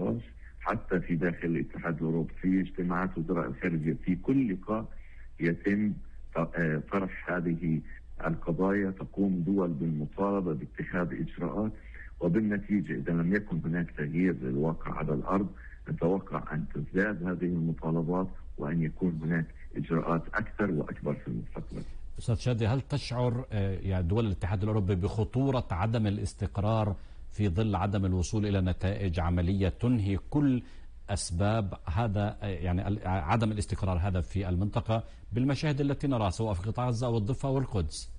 النقاش حتى في داخل الاتحاد الأوروبي في اجتماعات وزراء الخارجية. في كل لقاء يتم طرح هذه القضايا، تقوم دول بالمطالبة باتخاذ إجراءات، وبالنتيجة إذا لم يكن هناك تغيير للواقع على الأرض نتوقع أن تزداد هذه المطالبات وأن يكون هناك إجراءات أكثر وأكبر في المستقبل. أستاذ شادي، هل تشعر يعني دول الاتحاد الأوروبي بخطورة عدم الاستقرار في ظل عدم الوصول إلى نتائج عملية تنهي كل أسباب هذا، يعني عدم الاستقرار هذا في المنطقة بالمشاهد التي نراها سواء في قطاع غزة أو الضفة والقدس؟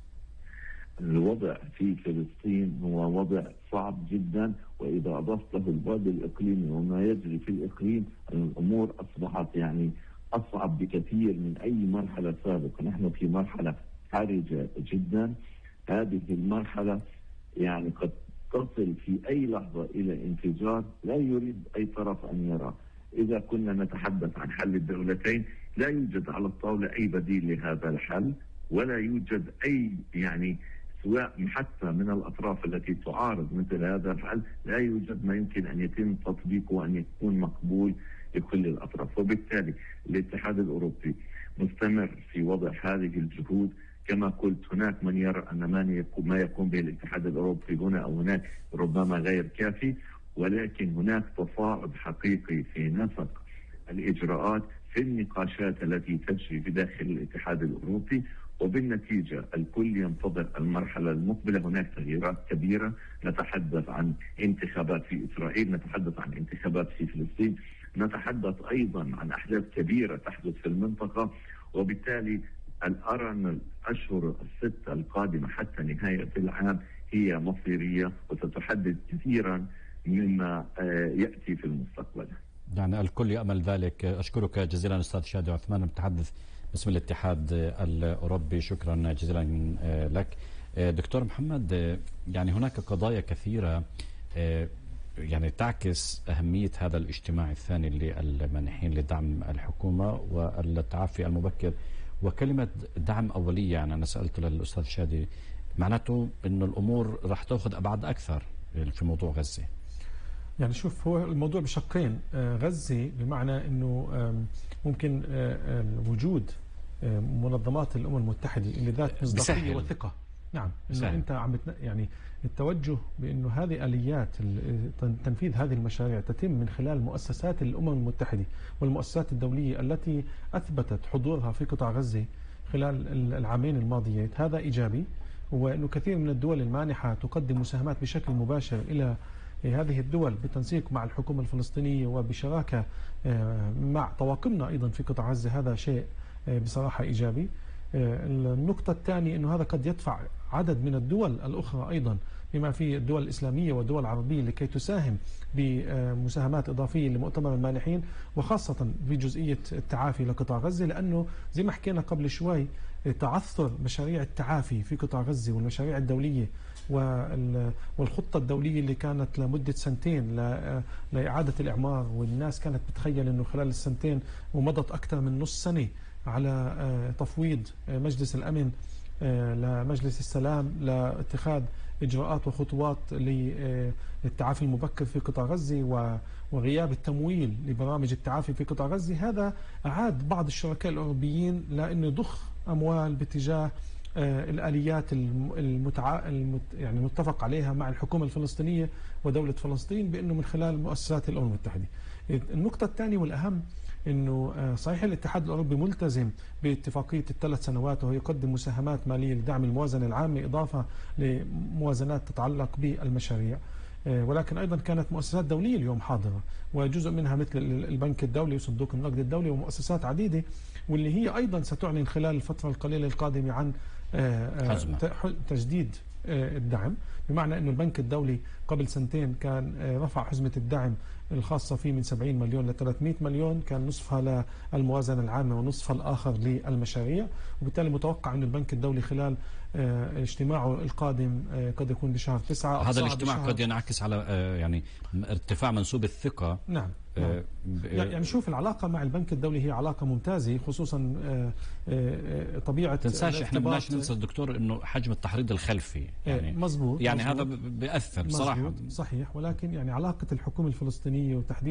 الوضع في فلسطين هو وضع صعب جدا، وإذا أضفت له البعد الإقليمي وما يجري في الإقليم الأمور أصبحت يعني أصعب بكثير من أي مرحلة سابقة. نحن في مرحلة حرجة جدا. هذه المرحلة يعني قد تصل في أي لحظة إلى انفجار لا يريد أي طرف أن يرى. إذا كنا نتحدث عن حل الدولتين لا يوجد على الطاولة أي بديل لهذا الحل، ولا يوجد أي يعني سواء حتى من الأطراف التي تعارض مثل هذا الحل لا يوجد ما يمكن أن يتم تطبيقه وأن يكون مقبول لكل الأطراف. وبالتالي الاتحاد الأوروبي مستمر في وضع هذه الجهود. كما قلت هناك من يرى أن ما يقوم به الاتحاد الأوروبي هنا أو هناك ربما غير كافي، ولكن هناك تصاعد حقيقي في نسق الإجراءات في النقاشات التي تجري في داخل الاتحاد الأوروبي، وبالنتيجة الكل ينتظر المرحلة المقبلة. هناك تغييرات كبيرة، نتحدث عن انتخابات في إسرائيل، نتحدث عن انتخابات في فلسطين، نتحدث أيضا عن أحداث كبيرة تحدث في المنطقة. وبالتالي أرى أن الأشهر الستة القادمة حتى نهاية العام هي مصيرية وستحدد كثيرا مما يأتي في المستقبل. يعني الكل يأمل ذلك. أشكرك جزيلا أستاذ شادي عثمان المتحدث باسم الاتحاد الأوروبي، شكرا جزيلا لك. دكتور محمد، يعني هناك قضايا كثيرة يعني تعكس أهمية هذا الاجتماع الثاني للمانحين لدعم الحكومة والتعافي المبكر، وكلمة دعم أولية. يعني أنا سألت للأستاذ شادي معناته أنه الأمور راح تأخذ أبعاد أكثر في موضوع غزة. يعني شوف، هو الموضوع بشقين. غزة بمعنى أنه ممكن وجود منظمات الأمم المتحدة اللي ذات مصداقية وثقة. نعم، انه انت عم يعني التوجه بانه هذه اليات تنفيذ هذه المشاريع تتم من خلال مؤسسات الامم المتحده والمؤسسات الدوليه التي اثبتت حضورها في قطاع غزه خلال العامين الماضيين. هذا ايجابي، وانه كثير من الدول المانحه تقدم مساهمات بشكل مباشر الى هذه الدول بالتنسيق مع الحكومه الفلسطينيه وبشراكه مع طواقمنا ايضا في قطاع غزه. هذا شيء بصراحه ايجابي. النقطة الثانية أنه هذا قد يدفع عدد من الدول الأخرى أيضا بما في الدول الإسلامية والدول العربية لكي تساهم بمساهمات إضافية لمؤتمر المانحين، وخاصة في جزئية التعافي لقطاع غزة، لأنه زي ما حكينا قبل شوي تعثر مشاريع التعافي في قطاع غزة والمشاريع الدولية والخطة الدولية اللي كانت لمدة سنتين لإعادة الإعمار، والناس كانت بتخيل أنه خلال السنتين ومضت أكثر من نص سنة على تفويض مجلس الأمن لمجلس السلام لاتخاذ إجراءات وخطوات للتعافي المبكر في قطاع غزة وغياب التمويل لبرامج التعافي في قطاع غزة. هذا أعاد بعض الشركاء الأوروبيين لأنه ضخ أموال باتجاه الآليات يعني المتفق عليها مع الحكومة الفلسطينية ودولة فلسطين بأنه من خلال مؤسسات الأمم المتحدة. النقطة الثانية والأهم أنه صحيح الاتحاد الأوروبي ملتزم باتفاقية ال3 سنوات وهو يقدم مساهمات مالية لدعم الموازنة العامة إضافة لموازنات تتعلق بالمشاريع، ولكن أيضا كانت مؤسسات دولية اليوم حاضرة، وجزء منها مثل البنك الدولي وصندوق النقد الدولي ومؤسسات عديدة، واللي هي أيضا ستعلن خلال الفترة القليلة القادمة عن تجديد الدعم. بمعنى أنه البنك الدولي قبل سنتين كان رفع حزمة الدعم الخاصة فيه من 70 مليون ل 300 مليون، كان نصفها للموازنة العامة ونصفها الآخر للمشاريع، وبالتالي متوقع أن البنك الدولي خلال اجتماعه القادم قد يكون بشهر 9 هذا الاجتماع قد ينعكس على يعني ارتفاع منسوب الثقة. نعم. يعني شوف، العلاقة مع البنك الدولي هي علاقة ممتازة، خصوصا طبيعة تنساش احنا بدناش ننسى الدكتور انه حجم التحريض الخلفي يعني مزبوط، يعني مزبوط. هذا بيأثر صراحة. صحيح، ولكن يعني علاقة الحكومة الفلسطينية وتحديد